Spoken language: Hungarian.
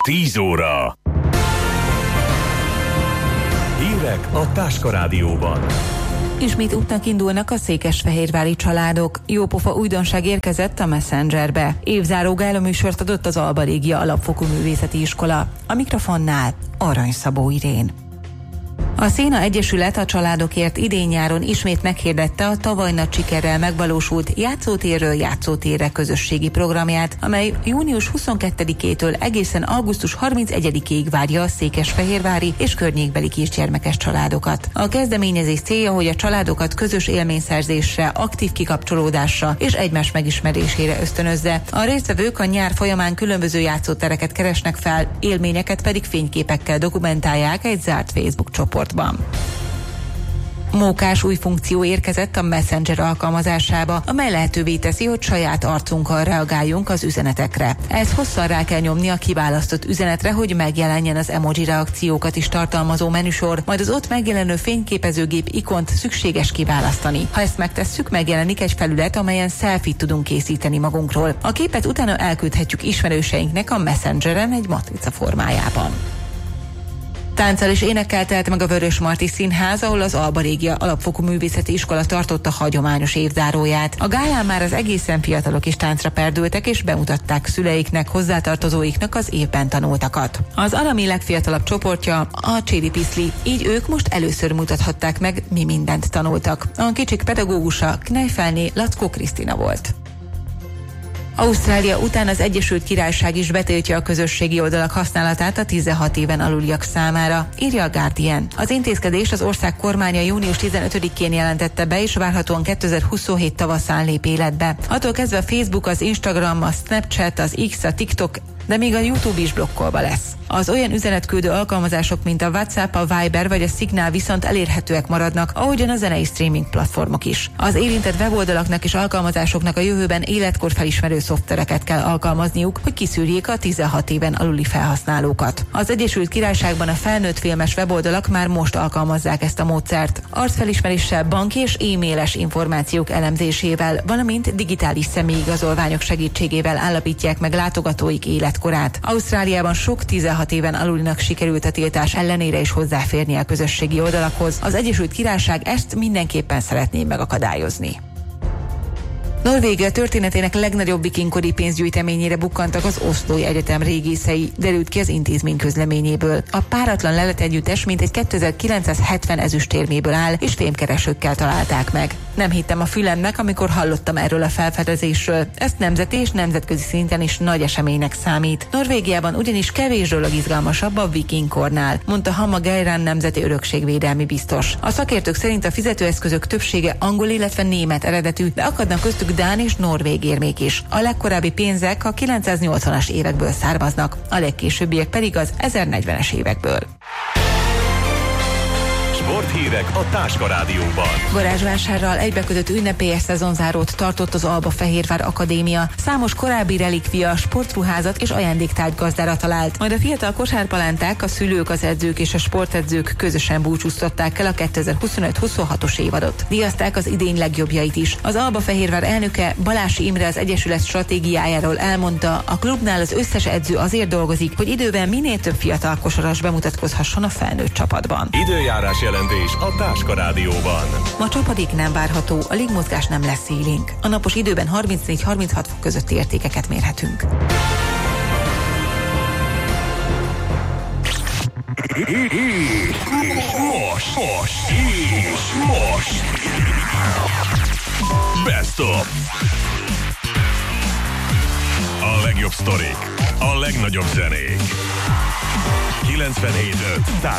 10 óra. Hírek a Táska Rádióban. Ismét útnak indulnak a székesfehérvári családok. Jópofa újdonság érkezett a Messengerbe. Évzáró gáloműsort adott az Alba Régia Alapfokú Művészeti Iskola. A mikrofonnál Arany Szabó Irén. A Széna Egyesület a családokért idén-nyáron ismét meghirdette a tavaly nagy sikerrel megvalósult Játszótérről játszótérre közösségi programját, amely június 22-től egészen augusztus 31-ig várja a székesfehérvári és környékbeli kisgyermekes családokat. A kezdeményezés célja, hogy a családokat közös élményszerzésre, aktív kikapcsolódásra és egymás megismerésére ösztönözze. A résztvevők a nyár folyamán különböző játszótereket keresnek fel, élményeket pedig fényképekkel dokumentálják egy zárt Facebook csoportban. Mókás új funkció érkezett a Messenger alkalmazásába, amely lehetővé teszi, hogy saját arcunkkal reagáljunk az üzenetekre. Ez hosszan rá kell nyomni a kiválasztott üzenetre, hogy megjelenjen az emoji reakciókat is tartalmazó menüsor, majd az ott megjelenő fényképezőgép ikont szükséges kiválasztani. Ha ezt megtesszük, megjelenik egy felület, amelyen selfie-t tudunk készíteni magunkról. A képet utána elküldhetjük ismerőseinknek a Messengeren egy matrica formájában. Tánccal és énekkel telt meg a Vörösmarty Színház, ahol az Alba Régia Alapfokú Művészeti Iskola tartotta hagyományos évzáróját. A gálán már az egészen fiatalok is táncra perdültek, és bemutatták szüleiknek, hozzátartozóiknak az évben tanultakat. Az Arami legfiatalabb csoportja a Cséri Piszli, így ők most először mutathatták meg, mi mindent tanultak. A kicsik pedagógusa Kneifelné Lackó Krisztina volt. Ausztrália után az Egyesült Királyság is betiltja a közösségi oldalak használatát a 16 éven aluliak számára, írja a Guardian. Az intézkedést az ország kormánya június 15-én jelentette be, és várhatóan 2027 tavaszán lép életbe. Attól kezdve a Facebook, az Instagram, a Snapchat, az X, a TikTok, de még a YouTube is blokkolva lesz. Az olyan üzenetküldő alkalmazások, mint a WhatsApp, a Viber vagy a Signal viszont elérhetőek maradnak, ahogyan a zenei streaming platformok is. Az érintett weboldalaknak és alkalmazásoknak a jövőben életkorfelismerő szoftvereket kell alkalmazniuk, hogy kiszűrjék a 16 éven aluli felhasználókat. Az Egyesült Királyságban a felnőtt filmes weboldalak már most alkalmazzák ezt a módszert. Arcfelismeréssel, banki és e-mailes információk elemzésével, valamint digitális személyigazolványok segítségével állapítják meg látogatóik életkorát. Ausztráliában sok 16 éven alulinak sikerült a tiltás ellenére is hozzáférni a közösségi oldalakhoz. Az Egyesült Királyság ezt mindenképpen szeretné megakadályozni. Norvégia történetének legnagyobb vikingkori pénzgyűjteményére bukkantak az Oszlói Egyetem régészei, derült ki az intézmény közleményéből. A páratlan leletegyüttes mintegy 2970 ezüstérméből áll, és fémkeresőkkel találták meg. Nem hittem a fülemnek, amikor hallottam erről a felfedezésről. Ezt nemzeti és nemzetközi szinten is nagy eseménynek számít. Norvégiában ugyanis kevés dolog izgalmasabb a vikingkornál, mondta Hanna Geirán nemzeti örökségvédelmi biztos. A szakértők szerint a fizetőeszközök többsége angol, illetve német eredetű, de akadnak köztük dán és norvég érmék is. A legkorábbi pénzek a 980-as évekből származnak, a legkésőbbiek pedig az 1040-es évekből. Sporthírek a Táska Rádióban. Garázsvásárral egybekötött ünnepélyes szezonzárót tartott az Alba Fehérvár Akadémia. Számos korábbi relikvia, sportruházat és ajándéktárgy gazdára talált. Majd a fiatal kosárpalánták, a szülők, az edzők és a sportedzők közösen búcsúztatták el a 2025-26-os évadot. Díjazták az idény legjobbjait is. Az Alba Fehérvár elnöke Balási Imre az Egyesület stratégiájáról elmondta, a klubnál az összes edző azért dolgozik, hogy időben minél több fiatal kosaras bemutatkozhasson a felnőtt csapatban. Időjárás jelentés a Táska Rádióban. Ma csapadék nem várható, a légmozgás nem lesz élénk. A napos időben 34-36 fok közötti értékeket mérhetünk. Most. Best of. A legjobb sztorik, a legnagyobb zenék. 97.5